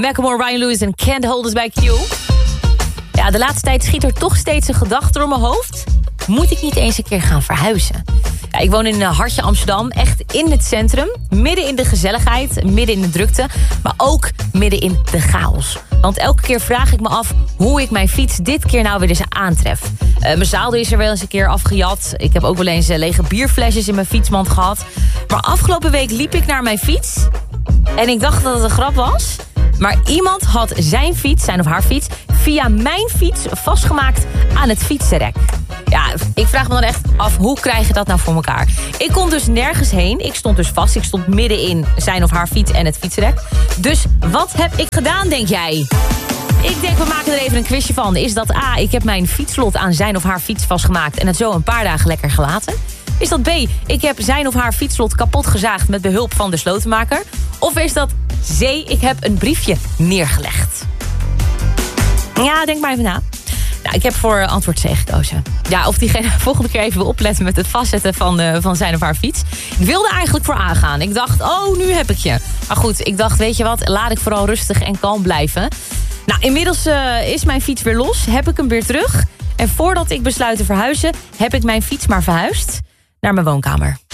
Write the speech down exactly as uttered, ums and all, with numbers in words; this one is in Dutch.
Macklemore, Ryan Lewis en Can't Hold Us Back You. Ja, de laatste tijd schiet er toch steeds een gedachte door mijn hoofd. Moet ik niet eens een keer gaan verhuizen? Ja, ik woon in Hartje, Amsterdam, echt in het centrum. Midden in de gezelligheid, midden in de drukte. Maar ook midden in de chaos. Want elke keer vraag ik me af hoe ik mijn fiets dit keer nou weer eens aantref. Uh, mijn zadel is er wel eens een keer afgejat. Ik heb ook wel eens uh, lege bierflesjes in mijn fietsmand gehad. Maar afgelopen week liep ik naar mijn fiets. En ik dacht dat het een grap was. Maar iemand had zijn fiets, zijn of haar fiets, via mijn fiets vastgemaakt aan het fietsenrek. Ja, ik vraag me dan echt af, hoe krijg je dat nou voor elkaar? Ik kon dus nergens heen. Ik stond dus vast. Ik stond midden in zijn of haar fiets en het fietsenrek. Dus wat heb ik gedaan, denk jij? Ik denk, we maken er even een quizje van. Is dat A, ik heb mijn fietsslot aan zijn of haar fiets vastgemaakt en het zo een paar dagen lekker gelaten? Is dat B, ik heb zijn of haar fietsslot kapot gezaagd met behulp van de slotenmaker? Of is dat C, ik heb een briefje neergelegd? Ja, denk maar even na. Nou, ik heb voor antwoord C gekozen. Ja, of diegene volgende keer even wil opletten met het vastzetten van, uh, van zijn of haar fiets. Ik wilde eigenlijk voor A gaan. Ik dacht, oh, nu heb ik je. Maar goed, ik dacht, weet je wat, laat ik vooral rustig en kalm blijven. Nou, inmiddels uh, is mijn fiets weer los. Heb ik hem weer terug. En voordat ik besluit te verhuizen, heb ik mijn fiets maar verhuisd naar mijn woonkamer.